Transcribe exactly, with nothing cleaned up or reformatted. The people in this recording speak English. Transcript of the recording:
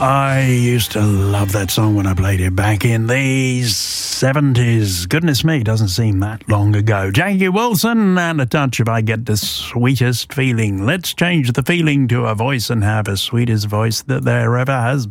I used to love that song when I played it back in the seventies. Goodness me, doesn't seem that long ago. Jackie Wilson and A Touch of I Get the Sweetest Feeling. Let's change the feeling to a voice and have a sweetest voice that there ever has